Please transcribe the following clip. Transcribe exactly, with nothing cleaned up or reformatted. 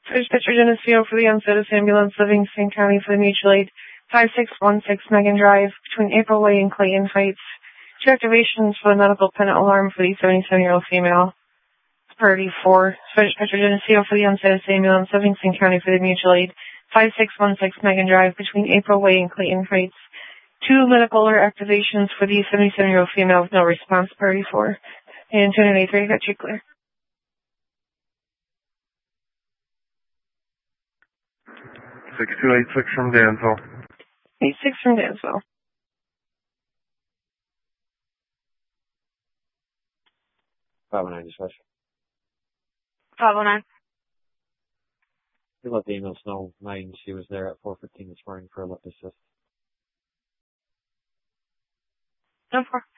Search District Geneseo for the unstatus ambulance, Livingston County for the mutual aid, five six one six Megan Drive, between April Way and Clayton Heights. Two activations for the medical pennant alarm for the seventy-seven-year-old female. Priority four. Search District Geneseo for the unstatus ambulance, Livingston County for the mutual aid, five six one six Megan Drive, between April Way and Clayton Heights. Two medical alert activations for the seventy-seven-year-old female with no response. Priority four. And two eight three, got you clear. six two eight six from Dansville. eight six from Dansville. five oh nine dispatch. five oh nine. You let the ambulance know nine she was there at four fifteen this morning for a lip assist. No four.